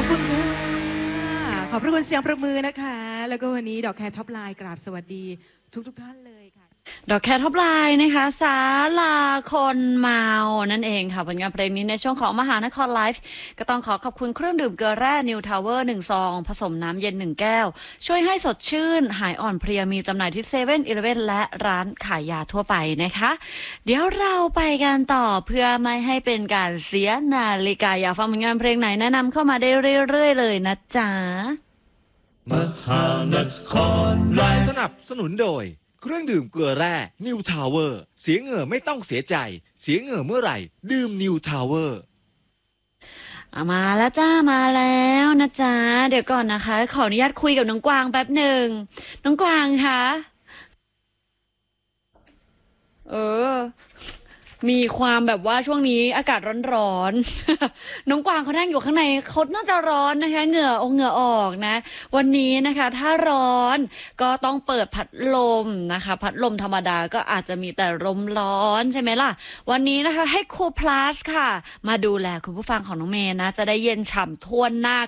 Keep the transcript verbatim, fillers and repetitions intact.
อบคุณค่ะขอบพระคุณเสียงประมือนะคะแล้วก็วันนี้ดอกแคร์ช็อปไลน์กราบสวัสดีทุกทุกท่านเลยค่ะดอกแคร์ท็อปไลน์นะคะศาลาคนเมานั่นเองค่ะผลงานเพลงนี้ในช่วงของมหานครไลฟ์ก็ต้องขอขอบคุณเครื่องดื่มเกลือแร่นิวทาวเวอร์หนึ่งซองผสมน้ำเย็นหนึ่งแก้วช่วยให้สดชื่นหายอ่อนเพลียมีจำหน่ายที่เซเว่นอีเลฟเว่นและร้านขายยาทั่วไปนะคะเดี๋ยวเราไปกันต่อเพื่อไม่ให้เป็นการเสียนาฬิกาอยากฟังผลงานเพลงไหนแนะนำเข้ามาได้เรื่อยๆเลยนะจ๊ะมหานครไลฟ์สนับสนุนโดยเครื่องดื่มเกลือแร่นิวทาวเวอร์เสียเหงื่อไม่ต้องเสียใจเสียเหงื่อเมื่อไหร่ดื่มนิวทาวเวอร์มาแล้วจ้ามาแล้วนะจ๊ะเดี๋ยวก่อนนะคะขออนุญาตคุยกับน้องกวางแป๊บหนึ่งน้องกวางคะเออมีความแบบว่าช่วงนี้อากาศร้อนๆ น้องกวางเขานั่งอยู่ข้างในเขาน่าจะร้อนนะคะเหงื่ออเหงื่อออกนะวันนี้นะคะถ้าร้อนก็ต้องเปิดพัดลมนะคะพัดลมธรรมดาก็อาจจะมีแต่ลมร้อนใช่ไหมล่ะวันนี้นะคะให้คูลพลัสค่ะมาดูแลคุณผู้ฟังของน้องเมย์นะจะได้เย็นฉ่ำทั่วหน้า